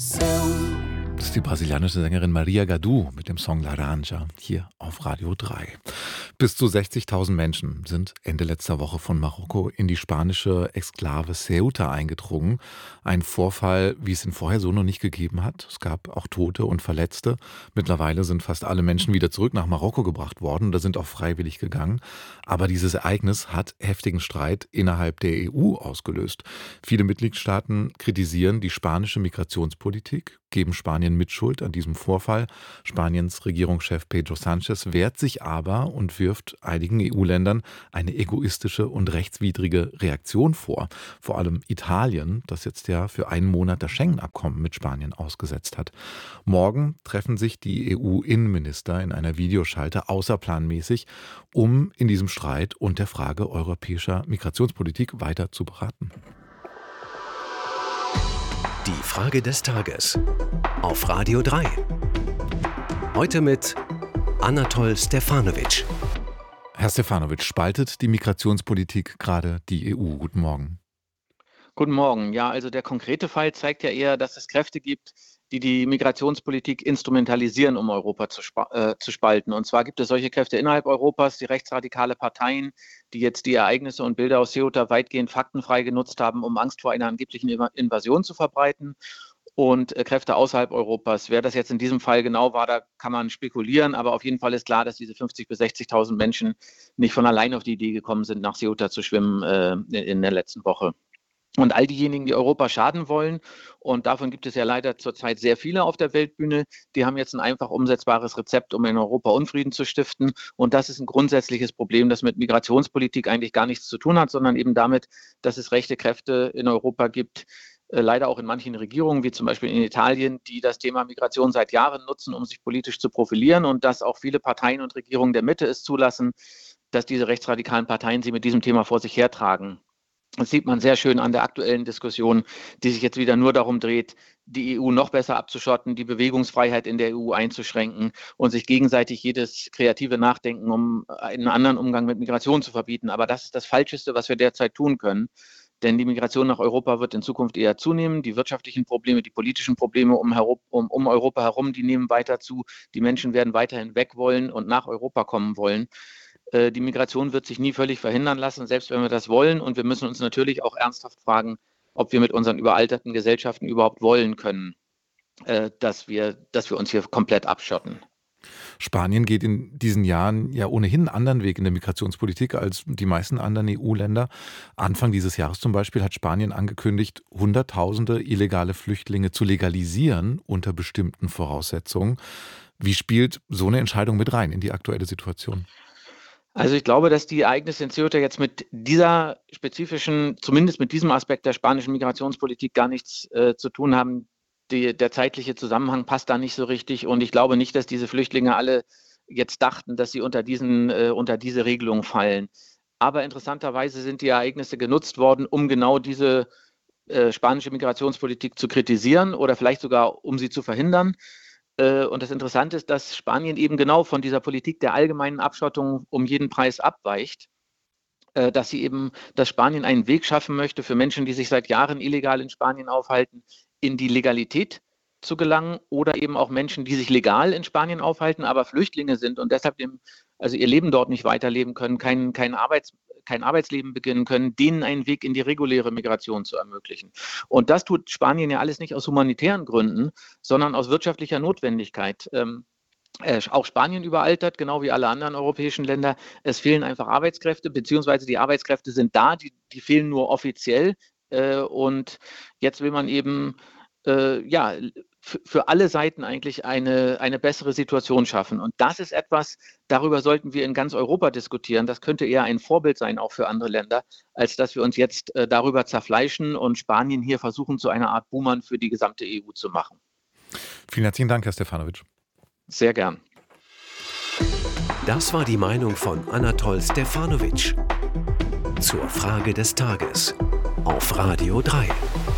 Das ist die brasilianische Sängerin Maria Gadu mit dem Song Laranja hier auf Radio 3. Bis zu 60.000 Menschen sind Ende letzter Woche von Marokko in die spanische Exklave Ceuta eingedrungen. Ein Vorfall, wie es ihn vorher so noch nicht gegeben hat. Es gab auch Tote und Verletzte. Mittlerweile sind fast alle Menschen wieder zurück nach Marokko gebracht worden. Da sind auch freiwillig gegangen. Aber dieses Ereignis hat heftigen Streit innerhalb der EU ausgelöst. Viele Mitgliedstaaten kritisieren die spanische Migrationspolitik, geben Spanien Mitschuld an diesem Vorfall. Spaniens Regierungschef Pedro Sánchez wehrt sich aber und wirft einigen EU-Ländern eine egoistische und rechtswidrige Reaktion vor. Vor allem Italien, das jetzt ja für einen Monat das Schengen-Abkommen mit Spanien ausgesetzt hat. Morgen treffen sich die EU-Innenminister in einer Videoschalte außerplanmäßig, um in diesem Streit und der Frage europäischer Migrationspolitik weiter zu beraten. Die Frage des Tages auf Radio 3. Heute mit Anatol Stefanovic. Herr Stefanovic, spaltet die Migrationspolitik gerade die EU? Guten Morgen. Guten Morgen. Ja, also der konkrete Fall zeigt ja eher, dass es Kräfte gibt, die die Migrationspolitik instrumentalisieren, um Europa zu spalten. Und zwar gibt es solche Kräfte innerhalb Europas, die rechtsradikale Parteien, die jetzt die Ereignisse und Bilder aus Ceuta weitgehend faktenfrei genutzt haben, um Angst vor einer angeblichen Invasion zu verbreiten. Und Kräfte außerhalb Europas. Wer das jetzt in diesem Fall genau war, da kann man spekulieren. Aber auf jeden Fall ist klar, dass diese 50.000 bis 60.000 Menschen nicht von allein auf die Idee gekommen sind, nach Ceuta zu schwimmen in der letzten Woche. Und all diejenigen, die Europa schaden wollen, und davon gibt es ja leider zurzeit sehr viele auf der Weltbühne, die haben jetzt ein einfach umsetzbares Rezept, um in Europa Unfrieden zu stiften. Und das ist ein grundsätzliches Problem, das mit Migrationspolitik eigentlich gar nichts zu tun hat, sondern eben damit, dass es rechte Kräfte in Europa gibt, leider auch in manchen Regierungen, wie zum Beispiel in Italien, die das Thema Migration seit Jahren nutzen, um sich politisch zu profilieren, und dass auch viele Parteien und Regierungen der Mitte es zulassen, dass diese rechtsradikalen Parteien sie mit diesem Thema vor sich hertragen. Das sieht man sehr schön an der aktuellen Diskussion, die sich jetzt wieder nur darum dreht, die EU noch besser abzuschotten, die Bewegungsfreiheit in der EU einzuschränken und sich gegenseitig jedes kreative Nachdenken um einen anderen Umgang mit Migration zu verbieten. Aber das ist das Falscheste, was wir derzeit tun können. Denn die Migration nach Europa wird in Zukunft eher zunehmen. Die wirtschaftlichen Probleme, die politischen Probleme um Europa herum, die nehmen weiter zu. Die Menschen werden weiterhin weg wollen und nach Europa kommen wollen. Die Migration wird sich nie völlig verhindern lassen, selbst wenn wir das wollen. Und wir müssen uns natürlich auch ernsthaft fragen, ob wir mit unseren überalterten Gesellschaften überhaupt wollen können, dass wir uns hier komplett abschotten. Spanien geht in diesen Jahren ja ohnehin einen anderen Weg in der Migrationspolitik als die meisten anderen EU-Länder. Anfang dieses Jahres zum Beispiel hat Spanien angekündigt, Hunderttausende illegale Flüchtlinge zu legalisieren unter bestimmten Voraussetzungen. Wie spielt so eine Entscheidung mit rein in die aktuelle Situation? Also ich glaube, dass die Ereignisse in Ceuta jetzt mit dieser spezifischen, zumindest mit diesem Aspekt der spanischen Migrationspolitik gar nichts zu tun haben. Der zeitliche Zusammenhang passt da nicht so richtig, und ich glaube nicht, dass diese Flüchtlinge alle jetzt dachten, dass sie unter diese Regelung fallen. Aber interessanterweise sind die Ereignisse genutzt worden, um genau diese spanische Migrationspolitik zu kritisieren oder vielleicht sogar, um sie zu verhindern. Und das Interessante ist, dass Spanien eben genau von dieser Politik der allgemeinen Abschottung um jeden Preis abweicht. Dass Spanien einen Weg schaffen möchte für Menschen, die sich seit Jahren illegal in Spanien aufhalten, in die Legalität zu gelangen, oder eben auch Menschen, die sich legal in Spanien aufhalten, aber Flüchtlinge sind und deshalb ihr Leben dort nicht weiterleben können, kein Arbeitsleben beginnen können, denen einen Weg in die reguläre Migration zu ermöglichen. Und das tut Spanien ja alles nicht aus humanitären Gründen, sondern aus wirtschaftlicher Notwendigkeit. Auch Spanien überaltert, genau wie alle anderen europäischen Länder. Es fehlen einfach Arbeitskräfte, beziehungsweise die Arbeitskräfte sind da, die fehlen nur offiziell. Und jetzt will man eben für alle Seiten eigentlich eine bessere Situation schaffen. Und das ist etwas, darüber sollten wir in ganz Europa diskutieren. Das könnte eher ein Vorbild sein, auch für andere Länder, als dass wir uns jetzt darüber zerfleischen und Spanien hier versuchen, zu einer Art Buhmann für die gesamte EU zu machen. Vielen herzlichen Dank, Herr Stefanovic. Sehr gern. Das war die Meinung von Anatol Stefanovic zur Frage des Tages auf Radio 3.